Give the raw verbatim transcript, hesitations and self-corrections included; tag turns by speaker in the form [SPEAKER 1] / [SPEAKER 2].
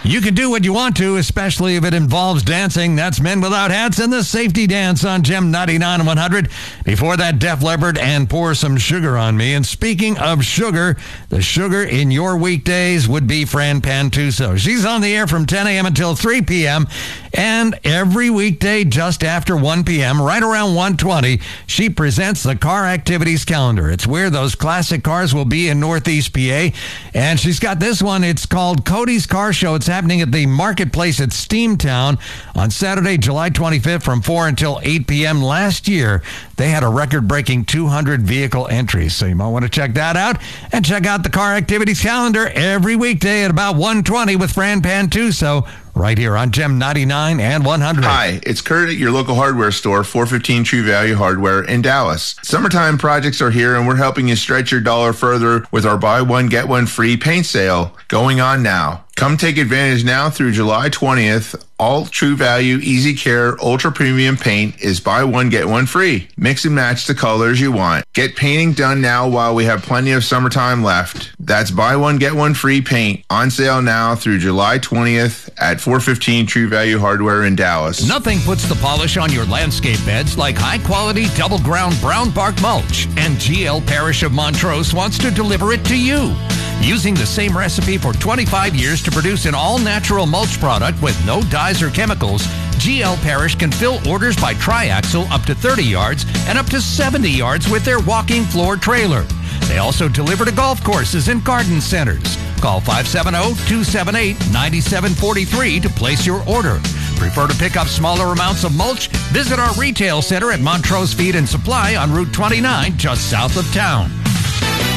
[SPEAKER 1] You can do what you want to, especially if it involves dancing. That's Men Without Hats and the Safety Dance on Gem ninety-nine and one hundred. Before that, Def Leppard and Pour Some Sugar on Me. And speaking of sugar, the sugar in your weekdays would be Fran Pantuso. She's on the air from ten a.m. until three p.m. And every weekday just after one p.m., right around one twenty, she presents the Car Activities Calendar. It's where those classic cars will be in Northeast P A. And she's got this one. It's called Cody's Car Show. It's happening at the Marketplace at Steamtown on Saturday, July twenty-fifth from four until eight p.m. Last year, they had a record-breaking two hundred vehicle entries. So you might want to check that out and check out the Car Activities Calendar every weekday at about one twenty with Fran Pantuso right here on Gem ninety-nine and one hundred.
[SPEAKER 2] Hi, it's Kurt at your local hardware store, four fifteen True Value Hardware in Dallas. Summertime projects are here, and we're helping you stretch your dollar further with our buy one, get one free paint sale going on now. Come take advantage now through July twentieth. All True Value Easy Care Ultra Premium Paint is buy one, get one free. Mix and match the colors you want. Get painting done now while we have plenty of summertime left. That's buy one, get one free paint on sale now through July twentieth at four fifteen True Value Hardware in Dallas.
[SPEAKER 1] Nothing puts the polish on your landscape beds like high-quality double-ground brown bark mulch. And G L Parish of Montrose wants to deliver it to you. Using the same recipe for twenty-five years to produce an all-natural mulch product with no dyes or chemicals, G L Parish can fill orders by triaxle up to thirty yards and up to seventy yards with their walking floor trailer. They also deliver to golf courses and garden centers. Call five seven zero, two seven eight, nine seven four three to place your order. Prefer to pick up smaller amounts of mulch? Visit our retail center at Montrose Feed and Supply on Route twenty-nine, just south of town.